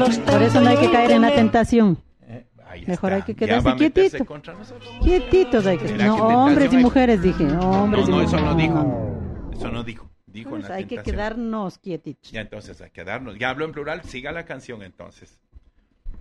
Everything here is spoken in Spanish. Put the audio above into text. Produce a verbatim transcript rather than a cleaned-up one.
los Por eso no hay que caer en la tentación. Eh, ahí Mejor está. hay que Ya quedarse va a meterse quietito. contra nosotros. Quietitos hay que Mira, No, qué tentación hombres y hay. mujeres, dije. Hombres No, no, y eso no mujeres. dijo. Eso no dijo. Dijo en Pues la hay que tentación. quedarnos quietitos. Ya entonces, a quedarnos. Ya hablo en plural, siga la canción entonces.